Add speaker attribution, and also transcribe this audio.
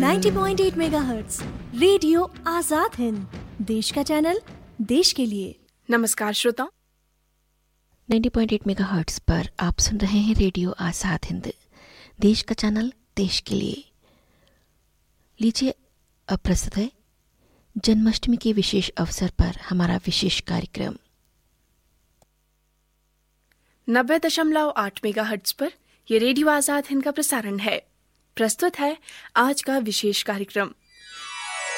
Speaker 1: 90.8 megahertz radio Azad Hind, देश का channel, देश के लिए।
Speaker 2: नमस्कार श्रोताओं,
Speaker 3: 90.8 मेगाहर्ट्ज पर आप सुन रहे हैं रेडियो आजाद हिंद, देश का चैनल, देश के लिए। लीजिए अब प्रस्तुत है जन्माष्टमी के विशेष अवसर पर हमारा विशेष कार्यक्रम।
Speaker 2: 90.8 मेगाहर्ट्ज पर यह रेडियो आजाद हिंद का प्रसारण है। प्रस्तुत है आज का विशेष कार्यक्रम